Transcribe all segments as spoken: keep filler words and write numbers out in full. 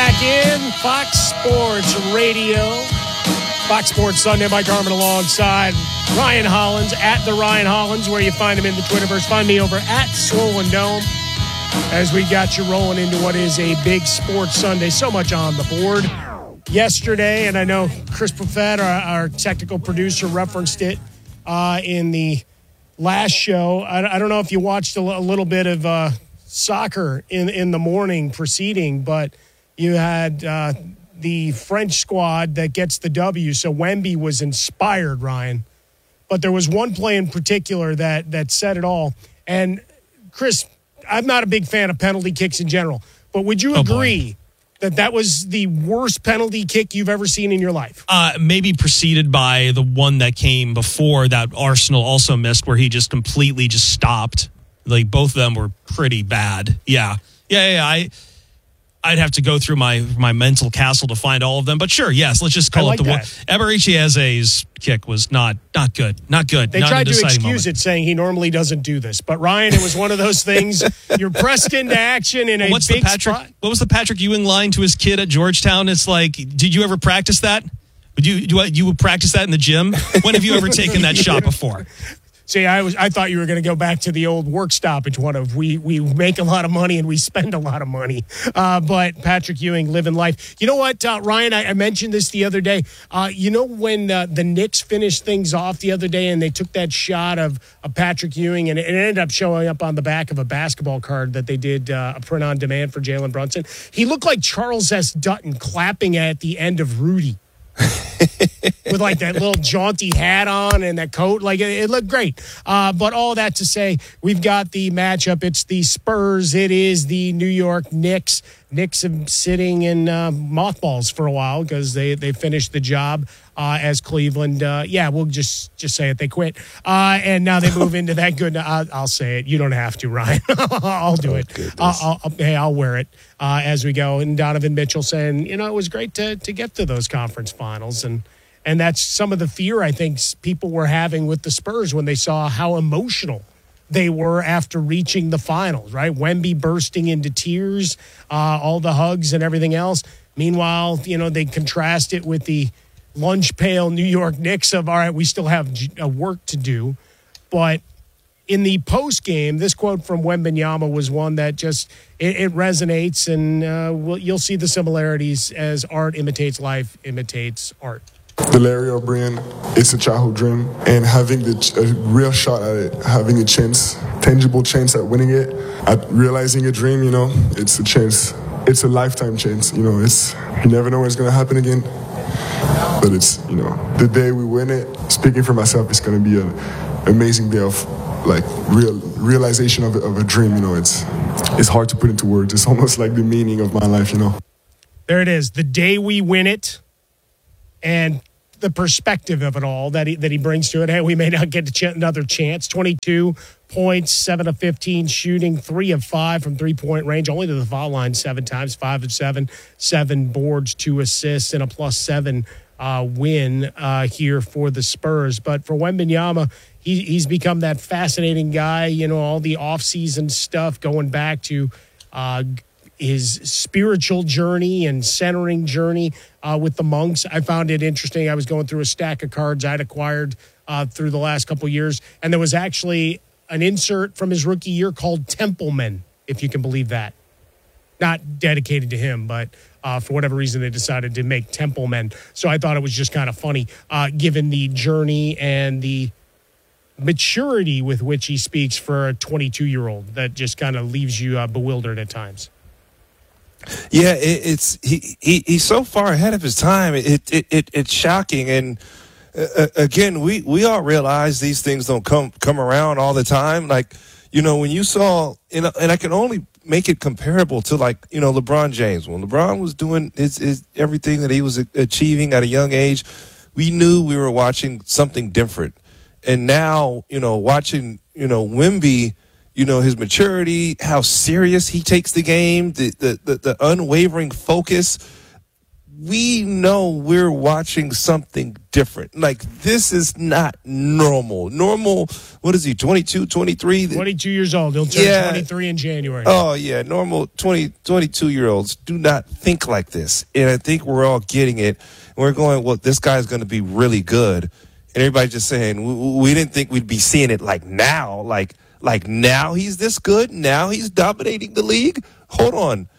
back in. Fox Sports Radio. Fox Sports Sunday. Mike Harmon alongside Ryan Hollins at the Ryan Hollins, where you find him in the Twitterverse. Find me over at Swollen Dome as we got you rolling into what is a big sports Sunday. So much on the board yesterday, and I know Chris Buffett, our, our technical producer, referenced it uh, in the last show. I, I don't know if you watched a, a little bit of uh, soccer in, in the morning preceding, but you had uh, the French squad that gets the W. So Wemby was inspired, Ryan. But there was one play in particular that that said it all. And, Chris, I'm not a big fan of penalty kicks in general, but would you oh agree boy. that that was the worst penalty kick you've ever seen in your life? Uh, maybe preceded by the one that came before that Arsenal also missed, where he just completely just stopped. Like, both of them were pretty bad. Yeah. Yeah, yeah, I... I'd have to go through my my mental castle to find all of them, but sure, yes. Let's just call like it the one. that. Eberechi Eze's kick was not not good, not good. They not tried a to deciding excuse moment. it, saying he normally doesn't do this. But Ryan, it was one of those things. You're pressed into action in Well, a what's big the Patrick? spot. What was the Patrick Ewing line to his kid at Georgetown? It's like, did you ever practice that? Would you do you would practice that in the gym? When have you ever taken that shot before? See, I was I thought you were going to go back to the old work stoppage one of we we make a lot of money and we spend a lot of money. Uh, but Patrick Ewing living life. You know what, uh, Ryan? I, I mentioned this the other day. Uh, you know when uh, the Knicks finished things off the other day and they took that shot of, of Patrick Ewing and it ended up showing up on the back of a basketball card that they did uh, a print on demand for Jalen Brunson. He looked like Charles S. Dutton clapping at the end of Rudy. With like that little jaunty hat on and that coat. Like it, it looked great. Uh, but all that to say, we've got the matchup. It's the Spurs. It is the New York Knicks. Knicks have sitting in uh, mothballs for a while because they, they finished the job uh, as Cleveland. Uh, yeah, we'll just, just say it. They quit. Uh, and now they move into that good. I'll, I'll say it. You don't have to, Ryan. I'll do it. I'll, I'll, hey, I'll wear it uh, as we go. And Donovan Mitchell saying, you know, it was great to, to get to those conference finals. And And that's some of the fear I think people were having with the Spurs when they saw how emotional they were after reaching the finals, right? Wemby bursting into tears, uh, all the hugs and everything else. Meanwhile, you know, they contrast it with the lunch pail New York Knicks of, all right, we still have uh, work to do. But in the post game, this quote from Wembanyama was one that just, it, it resonates, and uh, we'll, you'll see the similarities as art imitates life, imitates art. The Larry O'Brien, it's a childhood dream, and having the ch- a real shot at it, having a chance, tangible chance at winning it, at realizing a dream, you know, it's a chance. It's a lifetime chance, you know. It's you never know when it's gonna happen again, but it's you know the day we win it. Speaking for myself, it's gonna be an amazing day of like real realization of a, of a dream. You know, it's it's hard to put into words. It's almost like the meaning of my life, you know. There it is, the day we win it, and the perspective of it all that he that he brings to it. Hey, we may not get ch- another chance. twenty-two points, seven of fifteen shooting, three of five from three-point range, only to the foul line seven times, five of seven, seven boards, two assists, and a plus seven uh, win uh, here for the Spurs. But for Wembanyama, he, he's become that fascinating guy, you know, all the offseason stuff going back to uh, his spiritual journey and centering journey uh, with the monks. I found it interesting. I was going through a stack of cards I'd acquired uh, through the last couple of years, and there was actually an insert from his rookie year called Templeman, if you can believe that. Not dedicated to him, but uh, for whatever reason they decided to make Templeman. So I thought it was just kind of funny, uh, given the journey and the maturity with which he speaks for a twenty-two-year-old that just kind of leaves you uh, bewildered at times. Yeah, it, it's he, he he's so far ahead of his time. It it, it it's shocking, and uh, again, we, we all realize these things don't come come around all the time. Like, you know, when you saw, and, and I can only make it comparable to, like, you know, LeBron James. When LeBron was doing his, his everything that he was achieving at a young age, we knew we were watching something different. And now, you know, watching, you know, Wemby, you know, his maturity, how serious he takes the game, the, the, the, the unwavering focus, we know we're watching something different. Like, this is not normal. Normal, what is he, twenty-two, twenty-three? twenty-two years old. He'll turn Yeah. twenty-three in January. Oh, yeah. Normal twenty, twenty-two-year-olds do not think like this. And I think we're all getting it. And we're going, well, this guy's going to be really good. And everybody's just saying, we, we didn't think we'd be seeing it like now. Like, like now he's this good? Now he's dominating the league? Hold on.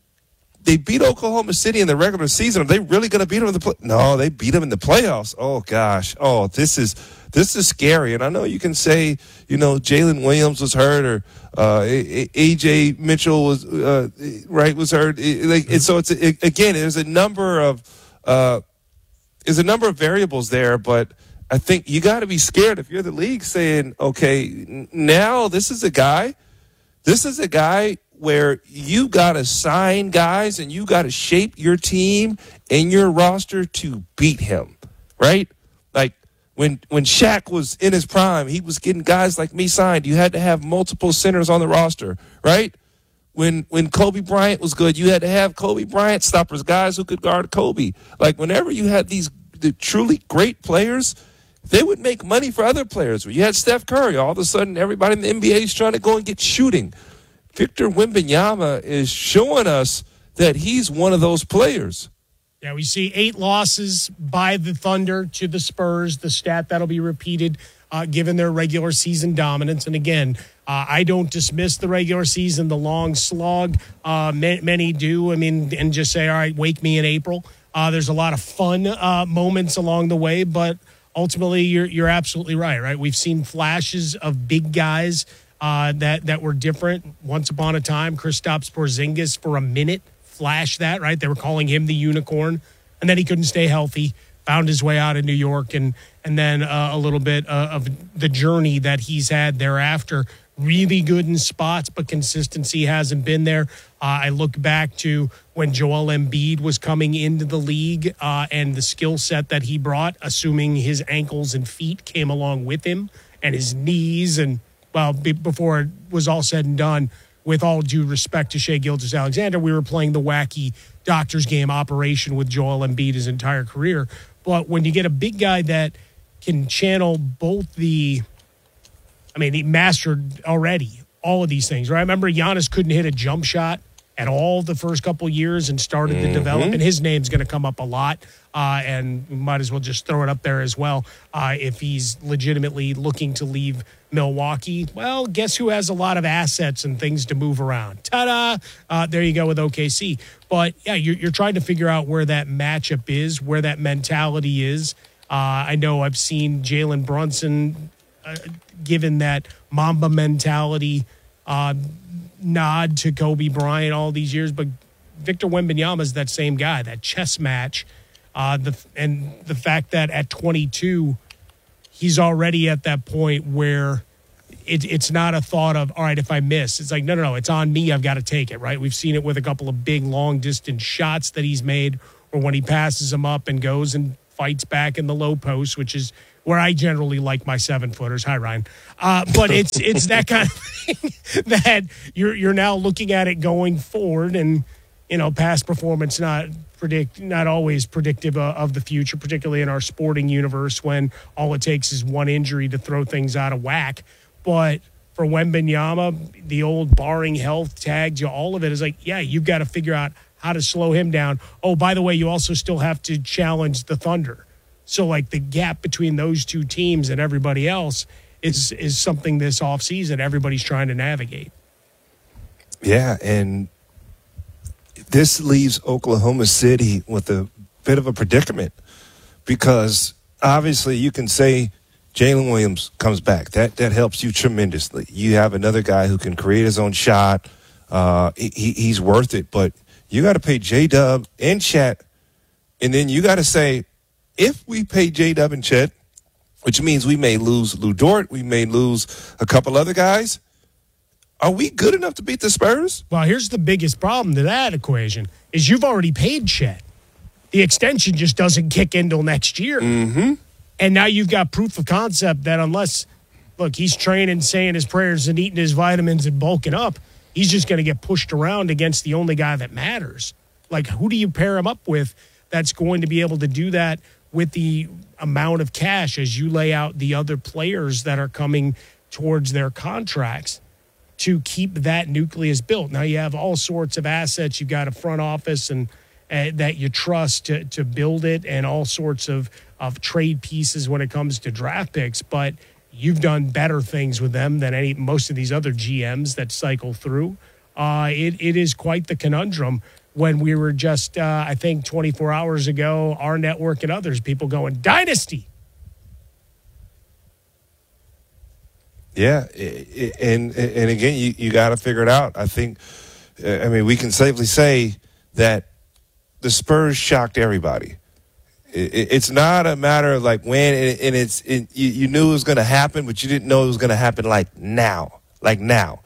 They beat Oklahoma City in the regular season. Are they really going to beat them in the play? No, they beat them in the playoffs. Oh gosh. Oh, this is this is scary. And I know you can say, you know, Jalen Williams was hurt, or uh, A J Mitchell was uh, right was hurt. It, like, and so it's it, again, there's a number of uh, there's a number of variables there, but I think you got to be scared if you're the league, saying, okay, now this is a guy, this is a guy. where you got to sign guys and you got to shape your team and your roster to beat him, right? Like when when Shaq was in his prime, he was getting guys like me signed. You had to have multiple centers on the roster, right? When when Kobe Bryant was good, you had to have Kobe Bryant stoppers, guys who could guard Kobe. Like whenever you had these the truly great players, they would make money for other players. When you had Steph Curry, all of a sudden everybody in the N B A is trying to go and get shooting. Victor Wembanyama is showing us that he's one of those players. Yeah, we see eight losses by the Thunder to the Spurs, the stat that'll be repeated uh, given their regular season dominance. And again, uh, I don't dismiss the regular season, the long slog. Uh, ma- many do, I mean, and just say, all right, wake me in April. Uh, there's a lot of fun uh, moments along the way, but ultimately you're, you're absolutely right, right? We've seen flashes of big guys Uh, that that were different. Once upon a time, Kristaps Porzingis for a minute flashed that, right? They were calling him the unicorn, and then he couldn't stay healthy, found his way out of New York, and and then uh, a little bit uh, of the journey that he's had thereafter. Really good in spots, but consistency hasn't been there. Uh, I look back to when Joel Embiid was coming into the league uh, and the skill set that he brought, assuming his ankles and feet came along with him, and his knees, and well, before it was all said and done, with all due respect to Shai Gilgeous-Alexander, we were playing the wacky doctor's game operation with Joel Embiid his entire career. But when you get a big guy that can channel both the, I mean, he mastered already all of these things, right? I remember Giannis couldn't hit a jump shot at all the first couple years and started mm-hmm. to develop, and his name's going to come up a lot, uh, and we might as well just throw it up there as well. Uh, if he's legitimately looking to leave Milwaukee, well, guess who has a lot of assets and things to move around? Ta-da! Uh, there you go with O K C. But, yeah, you're, you're trying to figure out where that matchup is, where that mentality is. Uh, I know I've seen Jalen Brunson, uh, given that Mamba mentality, uh, nod to Kobe Bryant all these years, but Victor Wembanyama is that same guy, that chess match. Uh, the and the fact that at twenty-two, he's already at that point where it, it's not a thought of, all right, if I miss, it's like, no, no, no, it's on me. I've got to take it, right? We've seen it with a couple of big long distance shots that he's made, or when he passes them up and goes and fights back in the low post, which is where I generally like my seven footers. Hi, Ryan. Uh, but it's it's that kind of thing that you're you're now looking at it going forward, and you know, past performance not predict not always predictive uh, of the future, particularly in our sporting universe when all it takes is one injury to throw things out of whack. But for Wembanyama, the old barring health tags, you know, all of it is like, yeah, you've got to figure out how to slow him down. Oh, by the way, you also still have to challenge the Thunder. So, like, the gap between those two teams and everybody else is is something this offseason everybody's trying to navigate. Yeah, and this leaves Oklahoma City with a bit of a predicament because obviously you can say Jalen Williams comes back. That that helps you tremendously. You have another guy who can create his own shot. Uh, he, he's worth it, but you got to pay J-Dub and Chet, and then you got to say, if we pay J-Dub and Chet, which means we may lose Lou Dort, we may lose a couple other guys, are we good enough to beat the Spurs? Well, here's the biggest problem to that equation is you've already paid Chet. The extension just doesn't kick in till next year. Mm-hmm. And now you've got proof of concept that unless, look, he's training, saying his prayers and eating his vitamins and bulking up, he's just going to get pushed around against the only guy that matters. Like, who do you pair him up with that's going to be able to do that with the amount of cash as you lay out the other players that are coming towards their contracts to keep that nucleus built. Now you have all sorts of assets. You've got a front office and uh, that you trust to, to build it, and all sorts of, of trade pieces when it comes to draft picks. But you've done better things with them than any most of these other G Ms that cycle through. Uh, it, it is quite the conundrum when we were just, uh, I think, twenty-four hours ago, our network and others, people going, Dynasty. Yeah, and and again, you, you got to figure it out. I think, I mean, we can safely say that the Spurs shocked everybody. It's not a matter of like when, and it's it, you knew it was going to happen, but you didn't know it was going to happen like now, like now.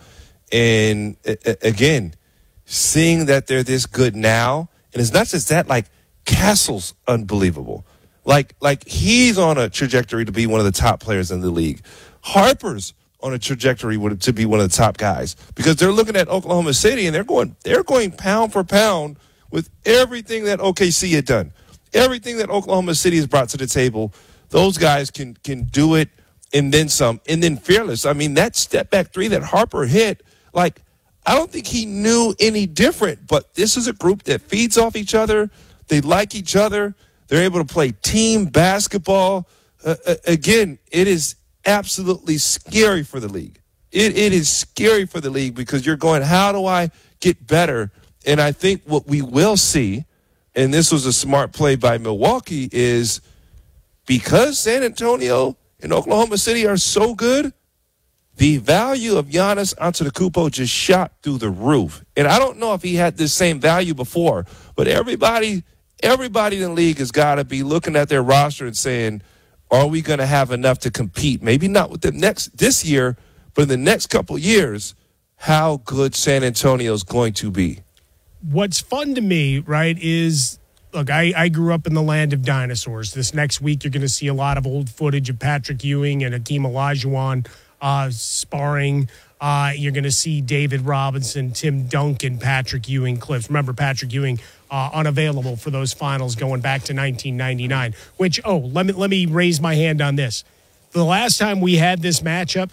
And again, seeing that they're this good now, and it's not just that, like Castle's unbelievable. Like like he's on a trajectory to be one of the top players in the league. Harper's on a trajectory to be one of the top guys, because they're looking at Oklahoma City and they're going they're going pound for pound with everything that O K C had done, everything that Oklahoma City has brought to the table. Those guys can can do it and then some, and then fearless. I mean, that step back three that Harper hit, like I don't think he knew any different. But this is a group that feeds off each other. They like each other. They're able to play team basketball. Uh, again, it is absolutely scary for the league. It it is scary for the league because you're going, how do I get better? And I think what we will see, and this was a smart play by Milwaukee, is because San Antonio and Oklahoma City are so good, the value of Giannis Antetokounmpo just shot through the roof. And I don't know if he had this same value before, but everybody everybody in the league has got to be looking at their roster and saying, are we going to have enough to compete? Maybe not with the next this year, but in the next couple of years, how good San Antonio is going to be. What's fun to me, right, is, look, I, I grew up in the land of dinosaurs. This next week, you're going to see a lot of old footage of Patrick Ewing and Hakeem Olajuwon uh, sparring. Uh, you're going to see David Robinson, Tim Duncan, Patrick Ewing clips. Remember, Patrick Ewing uh, unavailable for those finals going back to nineteen ninety-nine, which, oh, let me, let me raise my hand on this. The last time we had this matchup,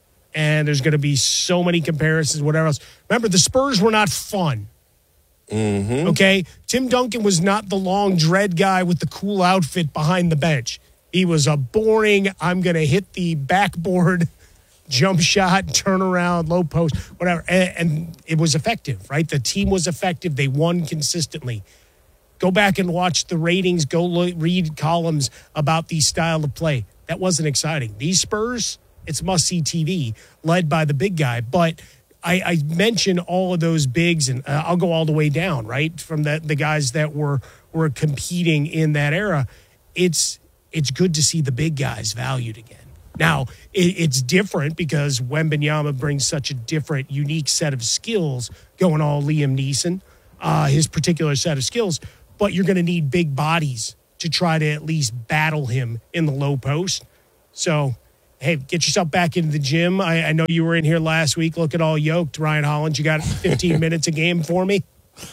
and there's going to be so many comparisons, whatever else. Remember, the Spurs were not fun. Mm-hmm. Okay? Tim Duncan was not the long dread guy with the cool outfit behind the bench. He was a boring, I'm going to hit the backboard, jump shot, turn around, low post, whatever. And, and it was effective, right? The team was effective. They won consistently. Go back and watch the ratings. Go look, read columns about the style of play. That wasn't exciting. These Spurs, it's must-see T V, led by the big guy. But I, I mentioned all of those bigs, and uh, I'll go all the way down, right, from the, the guys that were were competing in that era. It's it's good to see the big guys valued again. Now, it, it's different because Wembanyama brings such a different, unique set of skills, going all Liam Neeson, uh, his particular set of skills, but you're going to need big bodies to try to at least battle him in the low post. So, hey, get yourself back into the gym. I, I know you were in here last week looking all yoked. Ryan Hollins, you got fifteen minutes a game for me?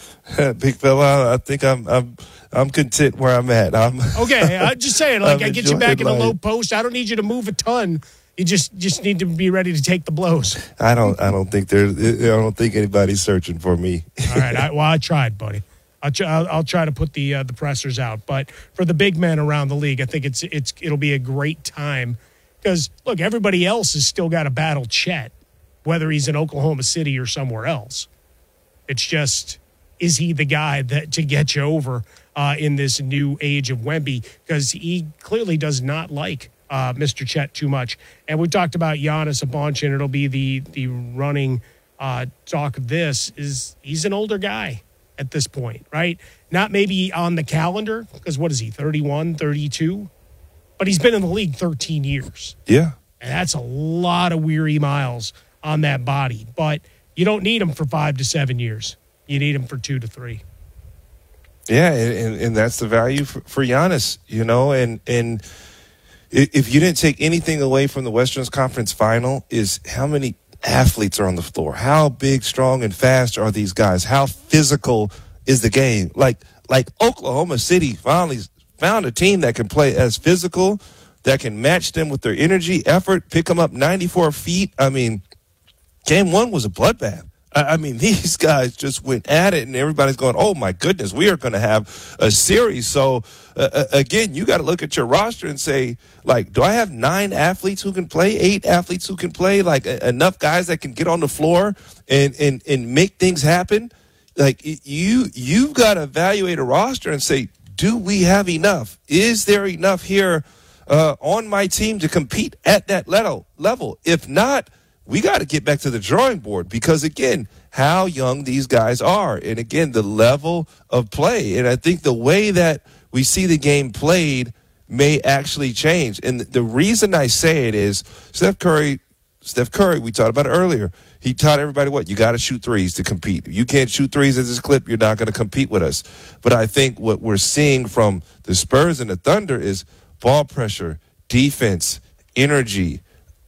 Big fella, I think I'm I'm I'm content where I'm at. I'm okay. I'm just saying, like, I'm I get you back in the life. low post. I don't need you to move a ton. You just just need to be ready to take the blows. I don't I don't think there's I don't think anybody's searching for me. All right. I, well, I tried, buddy. I'll, try, I'll, I'll try to put the uh, the pressers out. But for the big men around the league, I think it's it's it'll be a great time because look, everybody else has still got to battle Chet, whether he's in Oklahoma City or somewhere else. It's just, is he the guy that to get you over uh, in this new age of Wemby? Because he clearly does not like uh, Mister Chet too much. And we talked about Giannis a bunch, and it'll be the the running uh, talk of this is he's an older guy at this point, right? Not maybe on the calendar, because what is he, thirty-one, thirty-two? But he's been in the league thirteen years. Yeah. And that's a lot of weary miles on that body. But you don't need him for five to seven years. You need him for two to three. Yeah, and, and that's the value for, for Giannis, you know, and and if you didn't take anything away from the Western Conference Final is how many athletes are on the floor. How big, strong, and fast are these guys? How physical is the game? Like, like Oklahoma City finally found a team that can play as physical, that can match them with their energy, effort, pick them up ninety-four feet. I mean, game one was a bloodbath. I mean, these guys just went at it, and everybody's going, oh, my goodness, we are going to have a series. So, uh, again, you got to look at your roster and say, like, do I have nine athletes who can play, eight athletes who can play, like uh, enough guys that can get on the floor and, and, and make things happen? Like, you, you've got to evaluate a roster and say, do we have enough? Is there enough here uh, on my team to compete at that level? level? If not, we got to get back to the drawing board because, again, how young these guys are. And, again, the level of play. And I think the way that we see the game played may actually change. And the reason I say it is Steph Curry, Steph Curry, we talked about it earlier. He taught everybody what? You got to shoot threes to compete. If you can't shoot threes at this clip, you're not going to compete with us. But I think what we're seeing from the Spurs and the Thunder is ball pressure, defense, energy,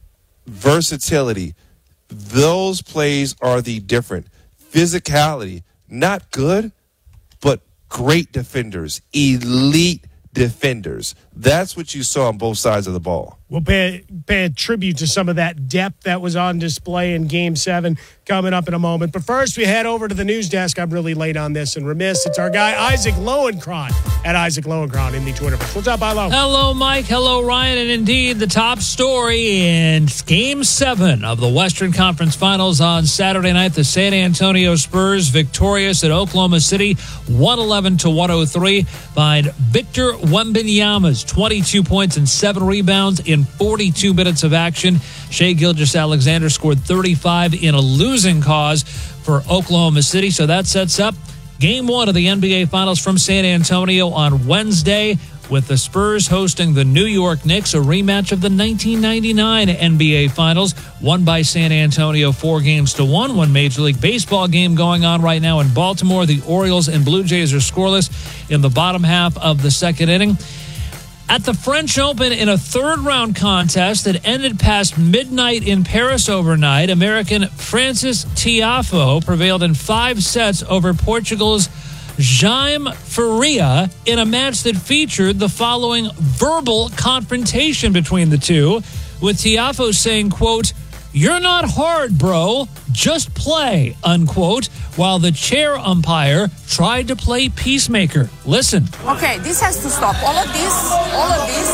versatility. Those plays are the different. Physicality, not good, but great defenders, elite defenders. That's what you saw on both sides of the ball. We'll pay, pay a tribute to some of that depth that was on display in Game seven coming up in a moment. But first, we head over to the news desk. I'm really late on this and remiss. It's our guy, Isaac Lowenkron, at Isaac Lowenkron in the Twitterverse. What's up, Ilo? Hello, Mike. Hello, Ryan. And indeed, the top story in Game seven of the Western Conference Finals on Saturday night. The San Antonio Spurs victorious at Oklahoma City, one eleven to one oh three, behind Victor Wembanyama's twenty-two points and seven rebounds in forty-two minutes of action. Shai Gilgeous-Alexander scored thirty-five in a losing cause for Oklahoma City. So that sets up Game one of the N B A Finals from San Antonio on Wednesday, with the Spurs hosting the New York Knicks, a rematch of the nineteen ninety-nine N B A Finals, won by San Antonio four games to one. One Major League Baseball game going on right now in Baltimore. The Orioles and Blue Jays are scoreless in the bottom half of the second inning. At the French Open, in a third-round contest that ended past midnight in Paris overnight, American Francis Tiafoe prevailed in five sets over Portugal's Jaime Faria in a match that featured the following verbal confrontation between the two, with Tiafoe saying, quote, "You're not hard, bro. Just play," unquote, while the chair umpire tried to play peacemaker. Listen. Okay, this has to stop. All of this, all of this.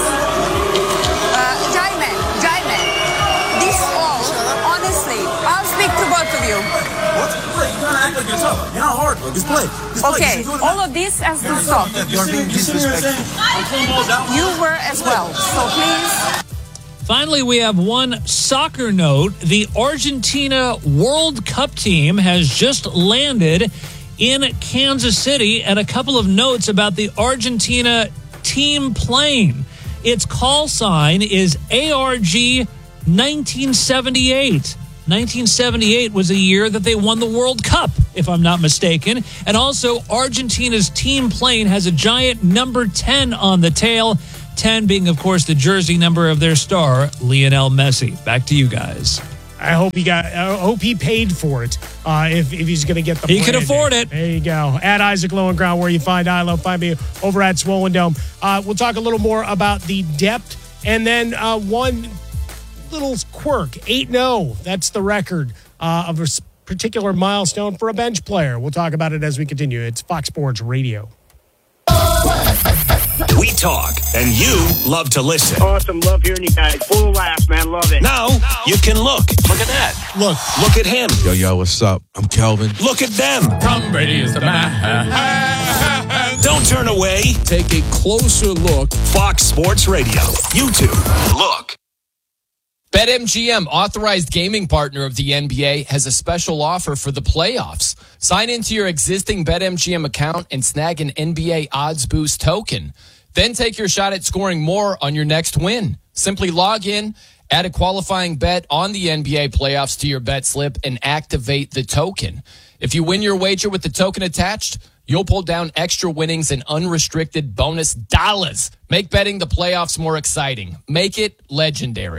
Uh, Jaime, Jaime, this all, honestly, I'll speak to both of you. What? Play. You're not acting like you're tough. You're not hard, bro. Just play. Just play. Okay, all of this has to stop. You're being disrespectful. You were as well, so please. Finally, we have one soccer note. The Argentina World Cup team has just landed in Kansas City, and a couple of notes about the Argentina team plane. Its call sign is A R G nineteen seventy-eight. nineteen seventy-eight was a year that they won the World Cup, if I'm not mistaken. And also, Argentina's team plane has a giant number ten on the tail. ten being, of course, the jersey number of their star, Lionel Messi. Back to you guys. I hope he got. I hope he paid for it. Uh, if if he's going to get the, he can afford it. There you go. At Isaac Lowenkron, where you find I Love, find me over at Swollen Dome. Uh, we'll talk a little more about the depth, and then uh, one little quirk. eight and oh. That's the record uh, of a particular milestone for a bench player. We'll talk about it as we continue. It's Fox Sports Radio. We talk, and you love to listen. Awesome. Love hearing you guys. Full of laughs, man. Love it. Now, you can look. Look at that. Look. Look at him. Yo, yo, what's up? I'm Kelvin. Look at them. Tom Brady is the man. Don't turn away. Take a closer look. Fox Sports Radio. YouTube. Look. BetMGM, authorized gaming partner of the N B A, has a special offer for the playoffs. Sign into your existing BetMGM account and snag an N B A Odds Boost token. Then take your shot at scoring more on your next win. Simply log in, add a qualifying bet on the N B A playoffs to your bet slip, and activate the token. If you win your wager with the token attached, you'll pull down extra winnings and unrestricted bonus dollars. Make betting the playoffs more exciting. Make it legendary.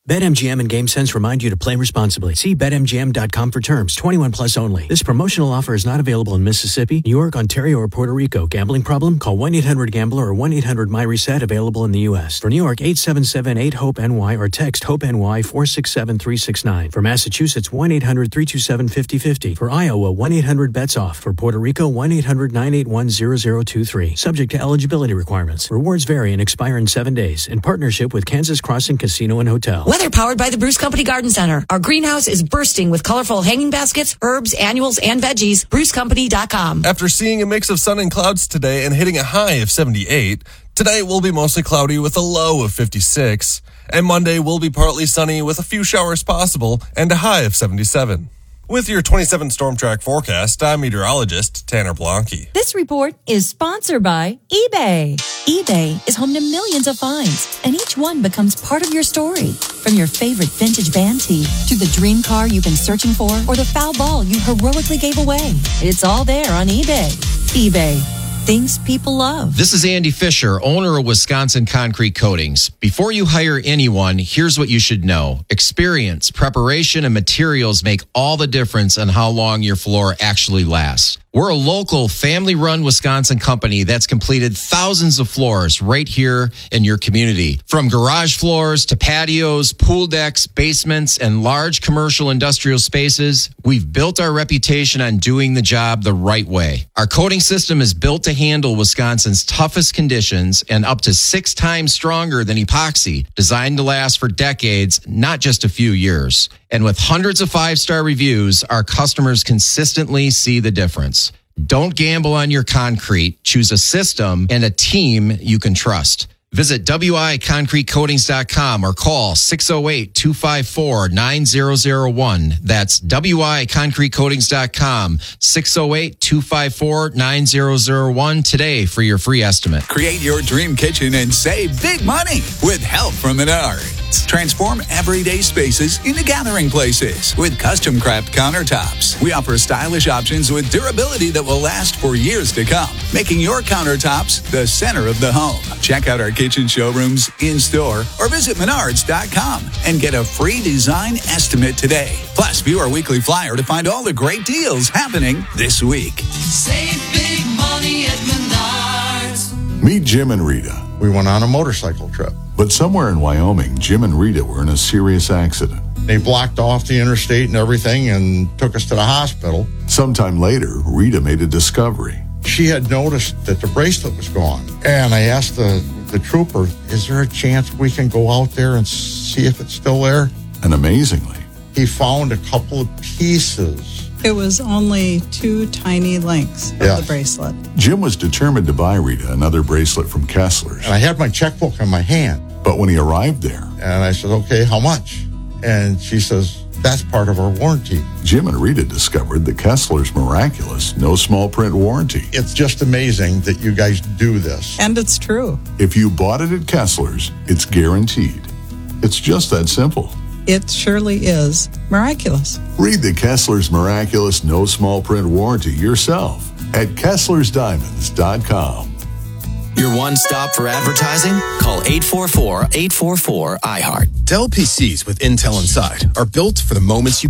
BetMGM and GameSense remind you to play responsibly. See Bet M G M dot com for terms. twenty-one plus only. This promotional offer is not available in Mississippi, New York, Ontario, or Puerto Rico. Gambling problem? Call one eight hundred gambler or one eight hundred my reset, available in the U S. For New York, eight seven seven eight hope N Y or text HOPE-NY four six seven three six nine. For Massachusetts, one eight hundred three two seven five zero five zero. For Iowa, one eight hundred bets off. For Puerto Rico, one eight hundred nine eight one zero zero two three. Subject to eligibility requirements. Rewards vary and expire in seven days. In partnership with Kansas Crossing Casino and Hotel. Weather powered by the Bruce Company Garden Center. Our greenhouse is bursting with colorful hanging baskets, herbs, annuals, and veggies. bruce company dot com. After seeing a mix of sun and clouds today and hitting a high of seventy-eight, tonight will be mostly cloudy with a low of fifty-six. And Monday will be partly sunny with a few showers possible and a high of seventy-seven. With your twenty-seven Storm Track forecast, I'm meteorologist Tanner Blanke. This report is sponsored by eBay. eBay is home to millions of finds, and each one becomes part of your story. From your favorite vintage band tee to the dream car you've been searching for or the foul ball you heroically gave away. It's all there on eBay. eBay. Things people love. This is Andy Fisher, owner of Wisconsin Concrete Coatings. Before you hire anyone, here's what you should know. Experience, preparation, and materials make all the difference on how long your floor actually lasts. We're a local, family-run Wisconsin company that's completed thousands of floors right here in your community. From garage floors to patios, pool decks, basements, and large commercial industrial spaces, we've built our reputation on doing the job the right way. Our coating system is built to handle Wisconsin's toughest conditions and up to six times stronger than epoxy, designed to last for decades, not just a few years. And with hundreds of five-star reviews, our customers consistently see the difference. Don't gamble on your concrete. Choose a system and a team you can trust. Visit W I concrete coatings dot com or call six oh eight, two five four, nine zero zero one. That's W I concrete coatings dot com, six oh eight, two five four, nine zero zero one today for your free estimate. Create your dream kitchen and save big money with help from Menards. Transform everyday spaces into gathering places with custom crafted countertops. We offer stylish options with durability that will last for years to come, making your countertops the center of the home. Check out our kitchen showrooms in-store or visit menards dot com and get a free design estimate today. Plus, view our weekly flyer to find all the great deals happening this week. Save big money at Menards. Meet Jim and Rita. We went on a motorcycle trip. But somewhere in Wyoming, Jim and Rita were in a serious accident. They blocked off the interstate and everything and took us to the hospital. Sometime later, Rita made a discovery. She had noticed that the bracelet was gone. And I asked the, the trooper, is there a chance we can go out there and see if it's still there? And amazingly, he found a couple of pieces. It was only two tiny links of yeah. the bracelet. Jim was determined to buy Rita another bracelet from Kessler's. And I had my checkbook in my hand. But when he arrived there, and I said, okay, how much? And she says, that's part of our warranty. Jim and Rita discovered the Kessler's miraculous no small print warranty. It's just amazing that you guys do this. And it's true. If you bought it at Kessler's, it's guaranteed. It's just that simple. It surely is miraculous. Read the Kessler's miraculous no small print warranty yourself at kesslers diamonds dot com. Your one-stop for advertising? Call eight four four, eight four four, I heart. Dell P Cs with Intel inside are built for the moments you